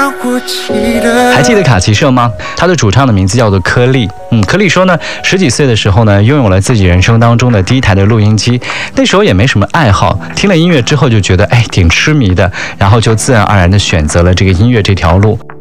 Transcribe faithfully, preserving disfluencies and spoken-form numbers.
还记得卡奇社吗？他的主唱的名字叫做柯利。嗯，柯利说呢，十几岁的时候呢，拥有了自己人生当中的第一台的录音机。那时候也没什么爱好，听了音乐之后就觉得哎挺痴迷的，然后就自然而然的选择了这个音乐这条路。